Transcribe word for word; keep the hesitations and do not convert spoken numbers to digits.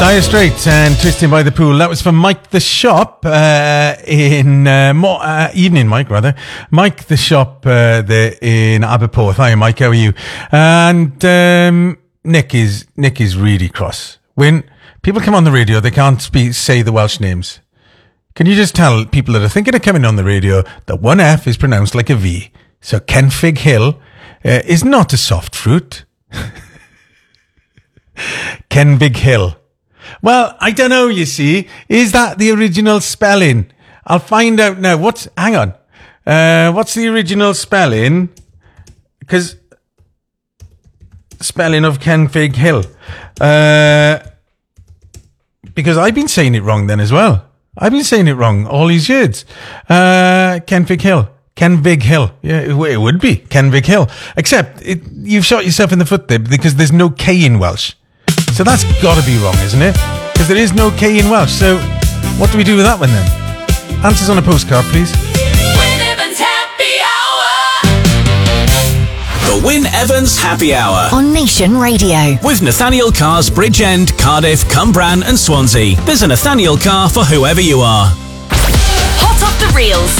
Dire Straits and Twisting by the Pool. That was from Mike the Shop uh, in uh, mo- uh, evening, Mike rather. Mike the Shop uh, there in Aberporth. Hi, Mike. How are you? And um, Nick is Nick is really cross. When people come on the radio, they can't speak, say the Welsh names. Can you just tell people that are thinking of coming on the radio that one F is pronounced like a V? So Kenfig Hill uh, is not a soft fruit. Kenfig Hill. Well, I don't know, you see. Is that the original spelling? I'll find out now. What's, hang on. Uh, what's the original spelling? Because, spelling of Kenfig Hill. Uh, because I've been saying it wrong then as well. I've been saying it wrong all these years. Uh, Kenfig Hill. Kenfig Hill. Yeah, it, it would be Kenfig Hill. Except, it, you've shot yourself in the foot there because there's no K in Welsh. So that's got to be wrong, isn't it? Because there is no K in Welsh. So what do we do with that one then? Answers on a postcard, please. Win Evans Happy Hour. The Win Evans Happy Hour on Nation Radio with Nathaniel Cars, Bridgend, Cardiff, Cumbran and Swansea. There's a Nathaniel car for whoever you are. Hot off the reels